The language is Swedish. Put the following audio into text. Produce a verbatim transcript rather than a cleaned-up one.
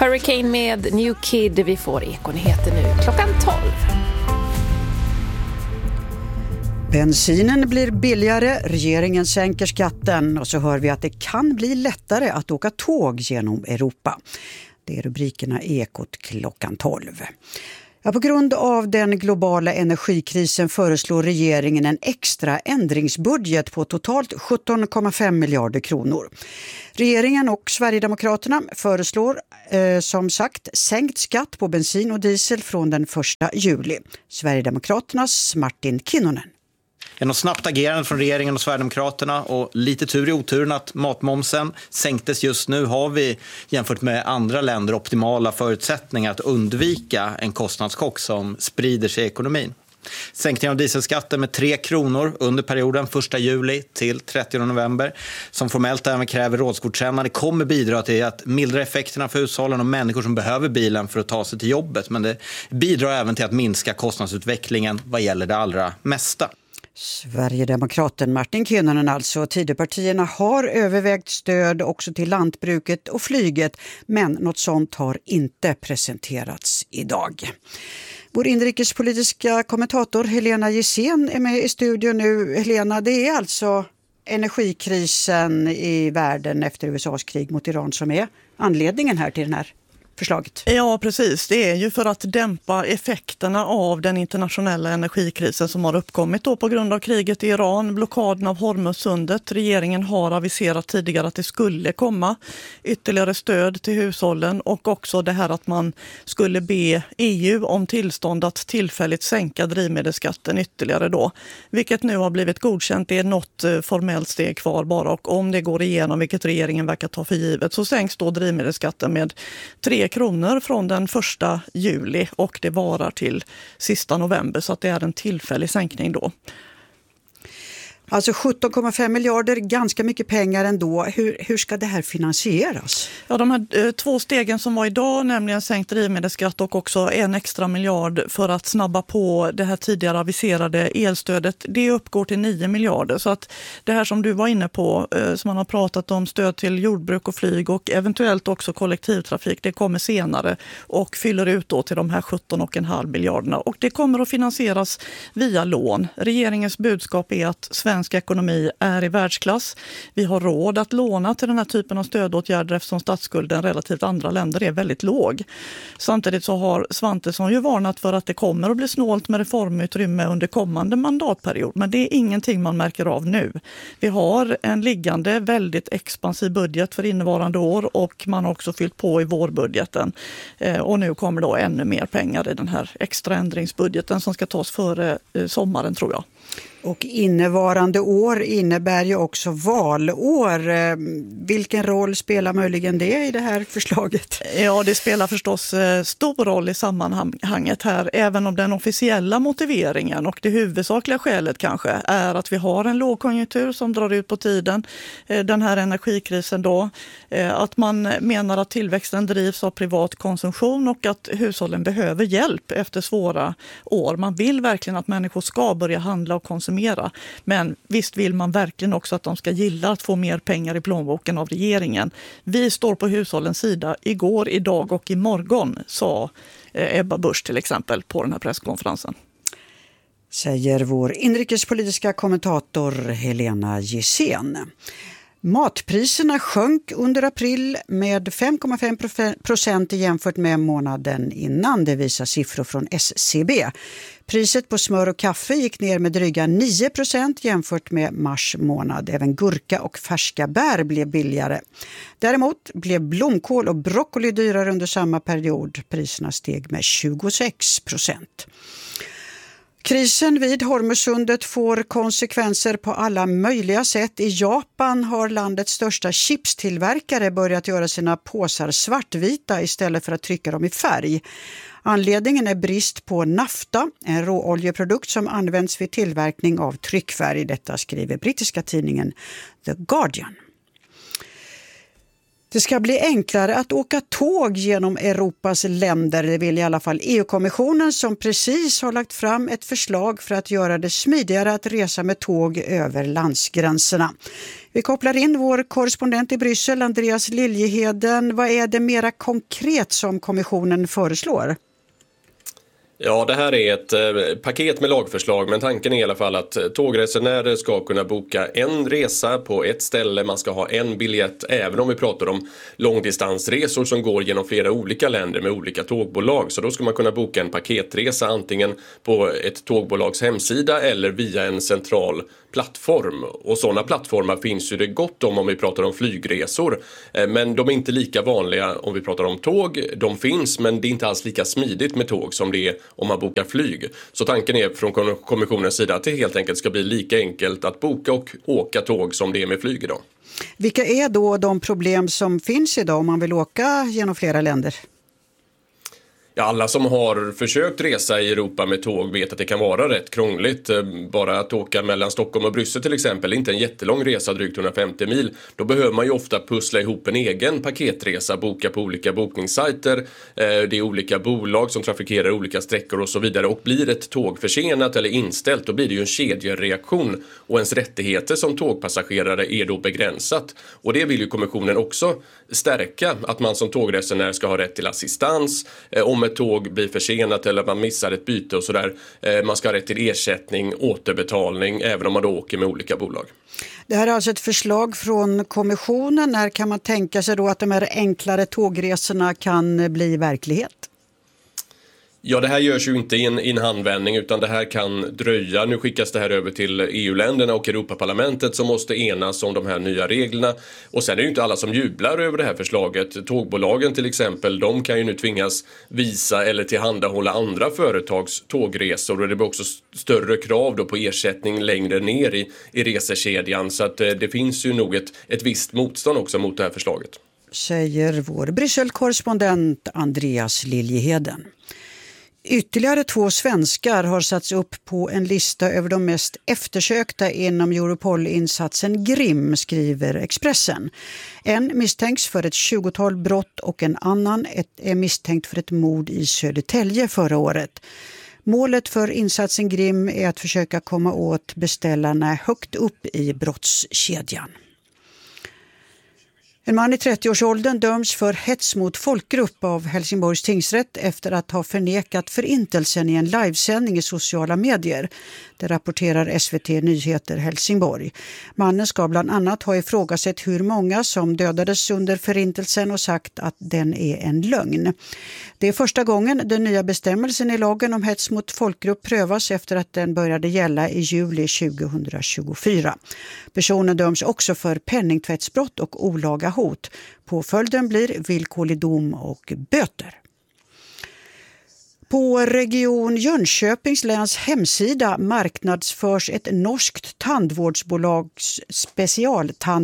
Hurricane med New Kid. Vi får Ekonyheter nu klockan tolv. Bensinen blir billigare, regeringen sänker skatten och så hör vi att det kan bli lättare att åka tåg genom Europa. Det är rubrikerna i Ekot klockan tolv. Ja, på grund av den globala energikrisen föreslår regeringen en extra ändringsbudget på totalt sjutton komma fem miljarder kronor. Regeringen och Sverigedemokraterna föreslår eh, som sagt sänkt skatt på bensin och diesel från den första juli. Sverigedemokraternas Martin Kinnunen. Genom snabbt agerande från regeringen och Sverigedemokraterna och lite tur i oturen att matmomsen sänktes just nu har vi jämfört med andra länder optimala förutsättningar att undvika en kostnadschock som sprider sig i ekonomin. Sänkningen av dieselskatten med tre kronor under perioden första juli till trettionde november som formellt även kräver rådsgodkännande kommer bidra till att mildra effekterna för hushållen och människor som behöver bilen för att ta sig till jobbet. Men det bidrar även till att minska kostnadsutvecklingen vad gäller det allra mesta. Sverigedemokraten Martin Kinnunen alltså. Tidöpartierna har övervägt stöd också till lantbruket och flyget, men något sånt har inte presenterats idag. Vår inrikespolitiska kommentator Helena Gissén är med i studion nu. Helena, det är alltså energikrisen i världen efter U S A:s krig mot Iran som är anledningen här till den här förslaget. Ja, precis. Det är ju för att dämpa effekterna av den internationella energikrisen som har uppkommit då på grund av kriget i Iran, blockaden av Hormuzsundet. Regeringen har aviserat tidigare att det skulle komma ytterligare stöd till hushållen och också det här att man skulle be E U om tillstånd att tillfälligt sänka drivmedelsskatten ytterligare då. Vilket nu har blivit godkänt. Det är något formellt steg kvar bara och om det går igenom, vilket regeringen verkar ta för givet, så sänks då drivmedelsskatten med tre kronor från den första juli och det varar till sista november så att det är en tillfällig sänkning då. Alltså sjutton komma fem miljarder, ganska mycket pengar ändå. Hur, hur ska det här finansieras? Ja, de här eh, två stegen som var idag, nämligen sänkt drivmedelsskatt och också en extra miljard för att snabba på det här tidigare aviserade elstödet, det uppgår till nio miljarder. Så att det här som du var inne på, eh, som man har pratat om, stöd till jordbruk och flyg och eventuellt också kollektivtrafik, det kommer senare och fyller ut då till de här sjutton komma fem miljarderna. Och det kommer att finansieras via lån. Regeringens budskap är att svensk Svensk ekonomi är i världsklass. Vi har råd att låna till den här typen av stödåtgärder eftersom statsskulden relativt andra länder är väldigt låg. Samtidigt så har Svantesson ju varnat för att det kommer att bli snålt med reformutrymme under kommande mandatperiod. Men det är ingenting man märker av nu. Vi har en liggande väldigt expansiv budget för innevarande år och man har också fyllt på i vårbudgeten. Eh, och nu kommer då ännu mer pengar i den här extra ändringsbudgeten som ska tas före eh, sommaren tror jag. Och innevarande år innebär ju också valår. Vilken roll spelar möjligen det i det här förslaget? Ja, det spelar förstås stor roll i sammanhanget här. Även om den officiella motiveringen och det huvudsakliga skälet kanske är att vi har en lågkonjunktur som drar ut på tiden. Den här energikrisen då. Att man menar att tillväxten drivs av privat konsumtion och att hushållen behöver hjälp efter svåra år. Man vill verkligen att människor ska börja handla och konsumera. Men visst vill man verkligen också att de ska gilla att få mer pengar i plånboken av regeringen. Vi står på hushållens sida igår, idag och imorgon, sa Ebba Busch till exempel på den här presskonferensen. Säger vår inrikespolitiska kommentator Helena Gissén. Matpriserna sjönk under april med fem komma fem procent jämfört med månaden innan, det visar siffror från S C B. Priset på smör och kaffe gick ner med dryga nio procent jämfört med mars månad. Även gurka och färska bär blev billigare. Däremot blev blomkål och broccoli dyrare under samma period. Priserna steg med tjugosex procent. Krisen vid Hormuzsundet får konsekvenser på alla möjliga sätt. I Japan har landets största chipstillverkare börjat göra sina påsar svartvita istället för att trycka dem i färg. Anledningen är brist på nafta, en råoljeprodukt som används vid tillverkning av tryckfärg. Detta skriver brittiska tidningen The Guardian. Det ska bli enklare att åka tåg genom Europas länder, det vill i alla fall E U-kommissionen som precis har lagt fram ett förslag för att göra det smidigare att resa med tåg över landsgränserna. Vi kopplar in vår korrespondent i Bryssel, Andreas Liljeheden. Vad är det mera konkret som kommissionen föreslår? Ja, det här är ett eh, paket med lagförslag, men tanken är i alla fall att eh, tågresenärer ska kunna boka en resa på ett ställe. Man ska ha en biljett, även om vi pratar om långdistansresor som går genom flera olika länder med olika tågbolag. Så då ska man kunna boka en paketresa antingen på ett tågbolags hemsida eller via en central plattform. Och sådana plattformar finns ju det gott om om vi pratar om flygresor. Eh, men de är inte lika vanliga om vi pratar om tåg. De finns, men det är inte alls lika smidigt med tåg som det är om man bokar flyg. Så tanken är från kommissionens sida att det helt enkelt ska bli lika enkelt att boka och åka tåg som det är med flyg idag. Vilka är då de problem som finns idag om man vill åka genom flera länder? Ja, alla som har försökt resa i Europa med tåg vet att det kan vara rätt krångligt. Bara att åka mellan Stockholm och Bryssel till exempel, inte en jättelång resa, drygt hundrafemtio mil. Då behöver man ju ofta pussla ihop en egen paketresa, boka på olika bokningssajter. Det är olika bolag som trafikerar olika sträckor och så vidare. Och blir ett tåg försenat eller inställt, då blir det ju en kedjereaktion. Och ens rättigheter som tågpassagerare är då begränsat. Och det vill ju kommissionen också stärka, att man som tågresenär ska ha rätt till assistans om ett tåg blir försenat eller man missar ett byte och sådär. Man ska ha rätt till ersättning, återbetalning, även om man då åker med olika bolag. Det här är alltså ett förslag från kommissionen. När kan man tänka sig då att de här enklare tågresorna kan bli verklighet? Ja, det här görs ju inte i en, i en handvändning, utan det här kan dröja. Nu skickas det här över till E U-länderna och Europaparlamentet som måste enas om de här nya reglerna. Och sen är det ju inte alla som jublar över det här förslaget. Tågbolagen till exempel, de kan ju nu tvingas visa eller tillhandahålla andra företags tågresor. Och det blir också större krav då på ersättning längre ner i, i resekedjan. Så att det finns ju nog ett, ett visst motstånd också mot det här förslaget. Säger vår Bryssel-korrespondent Andreas Liljeheden. Ytterligare två svenskar har satts upp på en lista över de mest eftersökta inom Europol-insatsen Grim, skriver Expressen. En misstänks för ett tjugotal brott och en annan är misstänkt för ett mord i Södertälje förra året. Målet för insatsen Grim är att försöka komma åt beställarna högt upp i brottskedjan. En man i trettioårsåldern döms för hets mot folkgrupp av Helsingborgs tingsrätt efter att ha förnekat förintelsen i en livesändning i sociala medier. Det rapporterar S V T Nyheter Helsingborg. Mannen ska bland annat ha ifrågasatt hur många som dödades under förintelsen och sagt att den är en lögn. Det är första gången den nya bestämmelsen i lagen om hets mot folkgrupp prövas efter att den började gälla i juli tjugohundratjugofyra. Personen döms också för penningtvättsbrott och olaga hot. Påföljden blir villkorlig dom och böter. På Region Jönköpings läns hemsida marknadsförs ett norskt tandvårdsbolags specialtand